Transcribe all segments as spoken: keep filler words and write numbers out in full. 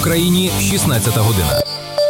Україні шістнадцята година.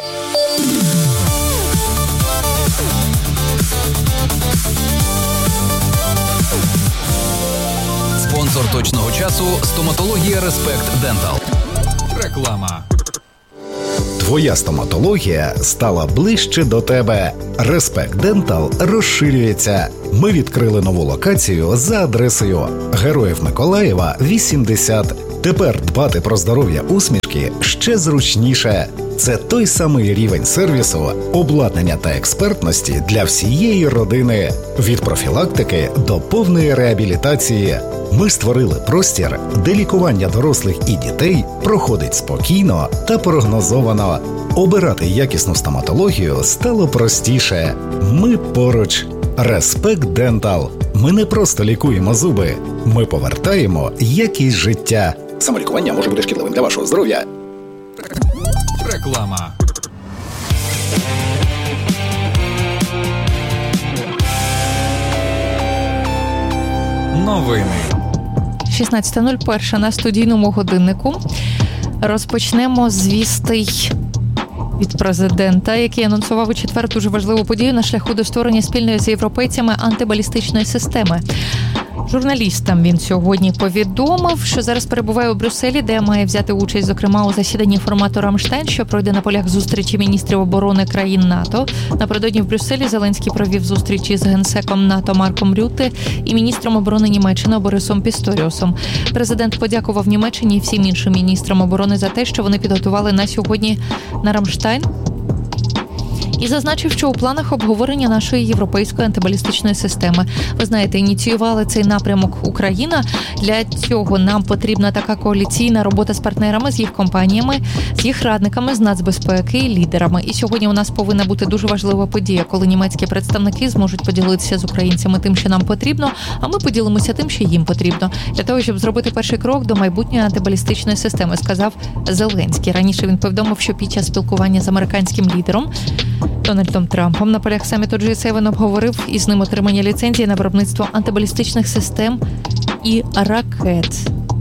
Спонсор точного часу – стоматологія Respect Dental. Реклама. Твоя стоматологія стала ближче до тебе. Respect Dental розширюється. Ми відкрили нову локацію за адресою Героїв Миколаєва, вісімдесят. Тепер дбати про здоров'я усмішки ще зручніше. Це той самий рівень сервісу, обладнання та експертності для всієї родини. Від профілактики до повної реабілітації. Ми створили простір, де лікування дорослих і дітей проходить спокійно та прогнозовано. Обирати якісну стоматологію стало простіше. Ми поруч. Respect Dental. Ми не просто лікуємо зуби. Ми повертаємо якість життя. Самолікування може бути шкідливим для вашого здоров'я. Реклама. Новини. шістнадцята нуль один на студійному годиннику. Розпочнемо з вістей від президента, який анонсував у четвер дуже важливу подію на шляху до створення спільної з європейцями антибалістичної системи. Журналістам він сьогодні повідомив, що зараз перебуває у Брюсселі, де має взяти участь, зокрема, у засіданні формату «Рамштайн», що пройде на полях зустрічі міністрів оборони країн НАТО. Напередодні в Брюсселі Зеленський провів зустрічі з генсеком НАТО Марком Рютте і міністром оборони Німеччини Борисом Пісторіусом. Президент подякував Німеччині і всім іншим міністрам оборони за те, що вони підготували на сьогодні на «Рамштайн», і зазначив, що у планах обговорення нашої європейської антибалістичної системи. Ви знаєте, ініціювали цей напрямок Україна. Для цього нам потрібна така коаліційна робота з партнерами, з їх компаніями, з їх радниками з нацбезпеки і лідерами. І сьогодні у нас повинна бути дуже важлива подія, коли німецькі представники зможуть поділитися з українцями тим, що нам потрібно, а ми поділимося тим, що їм потрібно. Для того, щоб зробити перший крок до майбутньої антибалістичної системи, сказав Зеленський. Раніше він повідомив, що під час спілкування з американським лідером Дональдом Трампом на полях саміту джі севен обговорив із ним отримання ліцензії на виробництво антибалістичних систем і ракет.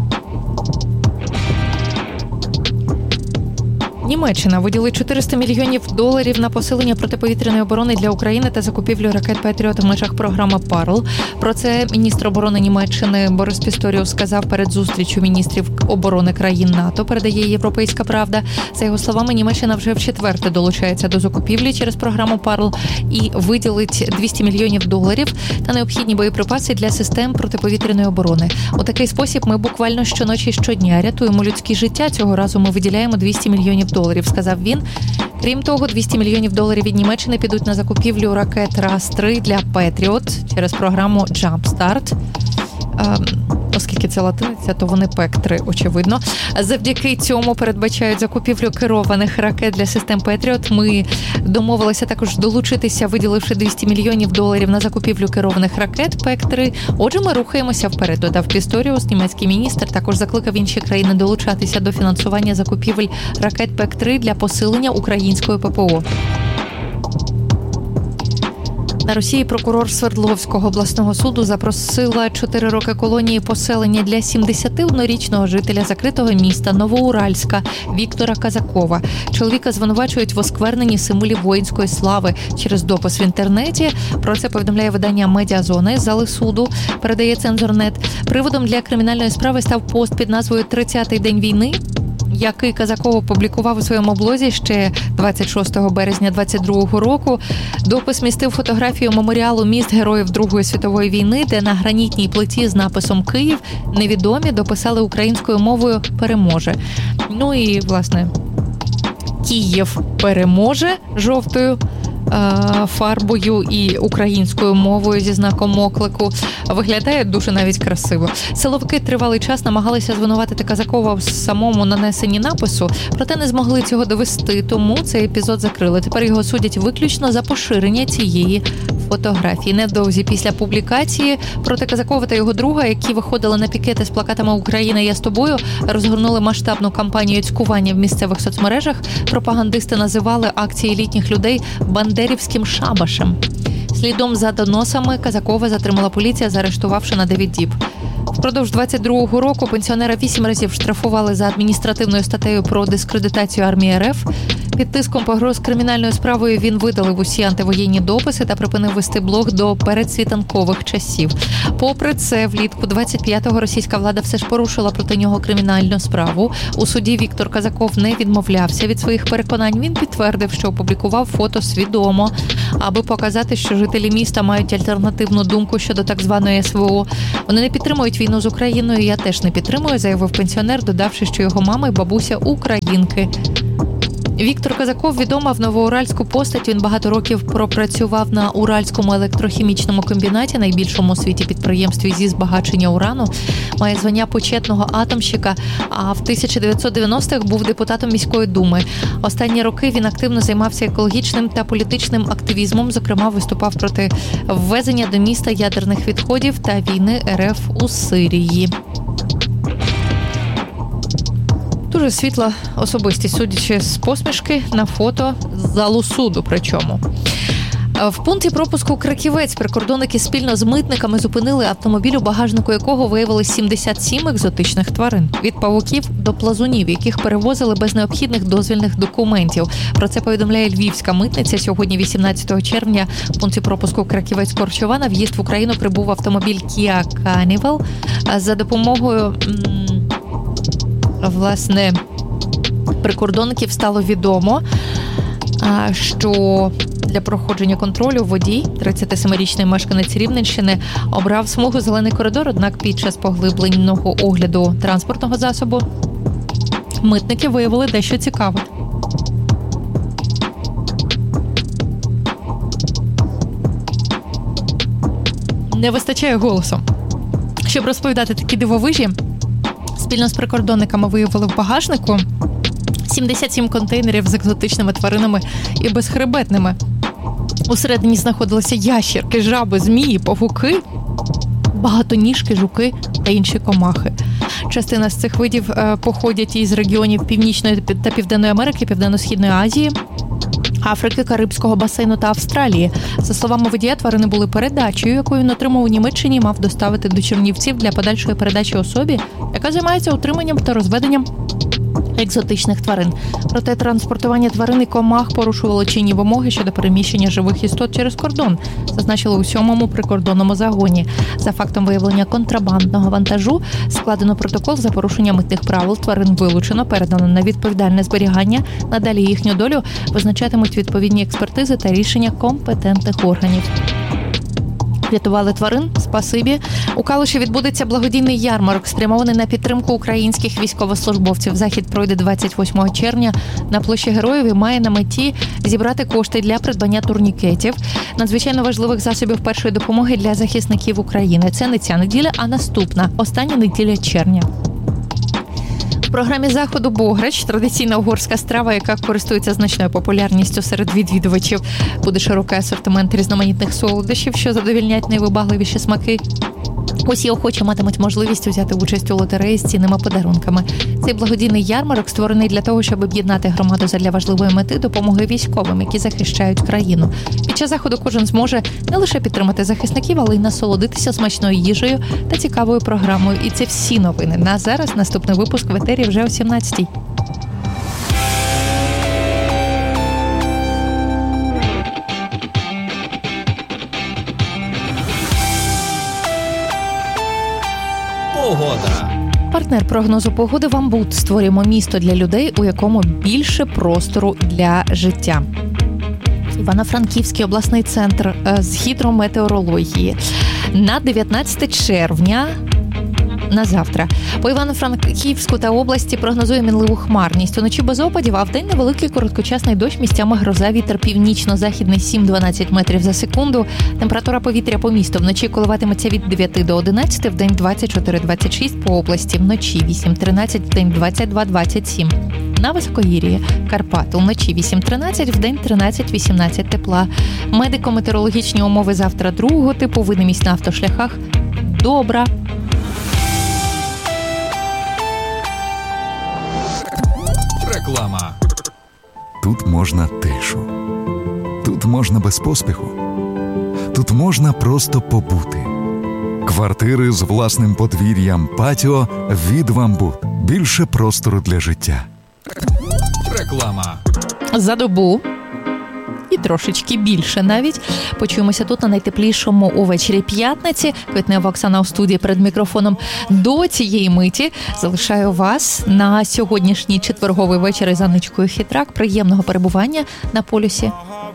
Німеччина виділить чотириста мільйонів доларів на посилення протиповітряної оборони для України та закупівлю ракет «Петріот» в межах програми «Парл». Про це міністр оборони Німеччини Борис Пісторіус сказав перед зустрічю міністрів оборони країн НАТО, передає «Європейська правда». За його словами, Німеччина вже вчетверте долучається до закупівлі через програму «Парл» і виділить двісті мільйонів доларів та необхідні боєприпаси для систем протиповітряної оборони. У такий спосіб ми буквально щоночі щодня рятуємо людські життя. Цього разу ми виділяємо двісті мільйонів доларів, сказав він. Крім того, двісті мільйонів доларів від Німеччини підуть на закупівлю ракет Рас три для «Петріот» через програму Jumpstart. Оскільки це латиниця, то вони «Пек-три», очевидно. Завдяки цьому передбачають закупівлю керованих ракет для систем «Петріот». Ми домовилися також долучитися, виділивши двісті мільйонів доларів на закупівлю керованих ракет «Пек-три». Отже, ми рухаємося вперед, додав Пісторіус. Німецький міністр також закликав інші країни долучатися до фінансування закупівель ракет «Пек-три» для посилення української ППО. На Росії прокурор Свердловського обласного суду запросила чотири роки колонії поселення для сімдесятиоднорічного жителя закритого міста Новоуральська Віктора Казакова. Чоловіка звинувачують в оскверненні символів воїнської слави через допис в інтернеті. Про це повідомляє видання «Медіазона» з зали суду, передає Цензорнет. Приводом для кримінальної справи став пост під назвою «тридцятий день війни», який Казаков опублікував у своєму блозі ще двадцять шостого березня двадцять другого року. Допис містив фотографію меморіалу міст героїв Другої світової війни, де на гранітній плиті з написом «Київ» невідомі дописали українською мовою «Переможе». Ну і, власне, «Київ переможе» жовтою фарбою і українською мовою зі знаком оклику. Виглядає дуже навіть красиво. Силовики тривалий час намагалися звинуватити Казакова в самому нанесенні напису, проте не змогли цього довести, тому цей епізод закрили. Тепер його судять виключно за поширення цієї фотографії. Невдовзі після публікації проти Казакова та його друга, які виходили на пікети з плакатами «Україна, я з тобою», розгорнули масштабну кампанію цькування в місцевих соцмережах. Пропагандисти називали акції літніх людей бандерівським шабашем. Слідом за доносами Казакова затримала поліція, заарештувавши на дев'ять діб. Впродовж двадцять другого року пенсіонера вісім разів штрафували за адміністративною статтею про дискредитацію армії РФ. Під тиском погроз кримінальною справою він видалив усі антивоєнні дописи та припинив вести блог до передсвітанкових часів. Попри це, влітку двадцять п'ятого російська влада все ж порушила проти нього кримінальну справу. У суді Віктор Казаков не відмовлявся від своїх переконань. Він підтвердив, що опублікував фото свідомо, аби показати, що жителі міста мають альтернативну думку щодо так званої ес ве о. Вони не підтримують війну з Україною, я теж не підтримую, заявив пенсіонер, додавши, що його мама і бабуся українки. Віктор Казаков відома в Новоуральську постать. Він багато років пропрацював на Уральському електрохімічному комбінаті, найбільшому у світі підприємстві зі збагачення урану. Має звання почетного атомщика, а в тисяча дев'ятсот дев'яностих був депутатом міської думи. Останні роки він активно займався екологічним та політичним активізмом, зокрема виступав проти ввезення до міста ядерних відходів та війни РФ у Сирії. Дуже світла особистість, судячи з посмішки на фото з залу суду причому. В пункті пропуску Краківець прикордонники спільно з митниками зупинили автомобіль, у багажнику якого виявилось сімдесят сім екзотичних тварин. Від павуків до плазунів, яких перевозили без необхідних дозвільних документів. Про це повідомляє львівська митниця. Сьогодні, вісімнадцятого червня, в пункті пропуску Краківець-Корчова на в'їзд в Україну прибув автомобіль Kia Carnival. За допомогою... Власне, прикордонників стало відомо, що для проходження контролю водій, тридцятисемирічний мешканець Рівненщини, обрав смугу зелений коридор, однак під час поглибленого огляду транспортного засобу митники виявили дещо цікаве. Не вистачає голосу, щоб розповідати такі дивовижі. Спільно з прикордонниками виявили в багажнику сімдесят сім контейнерів з екзотичними тваринами і безхребетними. Усередині знаходилися ящерки, жаби, змії, павуки, багатоніжки, жуки та інші комахи. Частина з цих видів походять із регіонів Північної та Південної Америки, Південно-Східної Азії, Африки, Карибського басейну та Австралії. За словами водія, тварини були передачею, яку він отримав у Німеччині і мав доставити до Чернівців для подальшої передачі особі, яка займається утриманням та розведенням екзотичних тварин. Проте транспортування тварин і комах порушувало чинні вимоги щодо переміщення живих істот через кордон, зазначили у сьомому прикордонному загоні. За фактом виявлення контрабандного вантажу складено протокол за порушення митних правил, тварин вилучено, передано на відповідальне зберігання. Надалі їхню долю визначатимуть відповідні експертизи та рішення компетентних органів. Врятували тварин, спасибі. У Калуші відбудеться благодійний ярмарок, спрямований на підтримку українських військовослужбовців. Захід пройде двадцять восьмого червня на площі Героїв і має на меті зібрати кошти для придбання турнікетів, надзвичайно важливих засобів першої допомоги для захисників України. Це не ця неділя, а наступна, остання неділя червня. В програмі заходу бограч – традиційна угорська страва, яка користується значною популярністю серед відвідувачів. Буде широкий асортимент різноманітних солодощів, що задовільнять найвибагливіші смаки. Усі охочі матимуть можливість взяти участь у лотереї з цінними подарунками. Цей благодійний ярмарок створений для того, щоб об'єднати громаду задля важливої мети допомоги військовим, які захищають країну. Під час заходу кожен зможе не лише підтримати захисників, але й насолодитися смачною їжею та цікавою програмою. І це всі новини. На зараз наступний випуск в етері вже о сімнадцятій. Погода. Партнер прогнозу погоди «Вамбут». Створюємо місто для людей, у якому більше простору для життя. Івано-Франківський обласний центр з гідрометеорології. На дев'ятнадцяте червня, на завтра, по Івано-Франківську та області прогнозує мінливу хмарність. Уночі без опадів, а вдень невеликий короткочасний дощ, місцями гроза, вітер північно-західний сім-дванадцять метрів за секунду. Температура повітря по місту вночі коливатиметься від дев'яти до одинадцяти, вдень двадцять чотири двадцять шість, по області вночі вісім-тринадцять, вдень двадцять два двадцять сім. На високогір'ї Карпат вночі вісім-тринадцять, вдень тринадцять-вісімнадцять тепла. Медико-метеорологічні умови завтра другого типу, видимість на автошляхах добра. Реклама. Тут можна тишу. Тут можна без поспіху. Тут можна просто побути. Квартири з власним подвір'ям, патіо від «Вамбут». Більше простору для життя. Реклама. За добу і трошечки більше навіть. Почуємося тут на найтеплішому увечері п'ятниці. Квітнева Оксана у студії перед мікрофоном. До цієї миті залишаю вас на сьогоднішній четверговий вечір із Анночкою Хитрак. Приємного перебування на полюсі